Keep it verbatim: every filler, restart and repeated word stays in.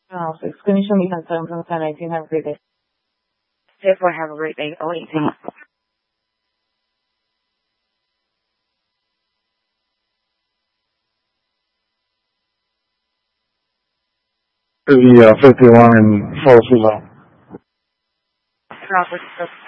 Oh, so it's going to show me some from ten nineteen. Have a great day. Therefore, have a great day. Oh, eighteen. The uh, fifty-one in Forest Lawn. Property.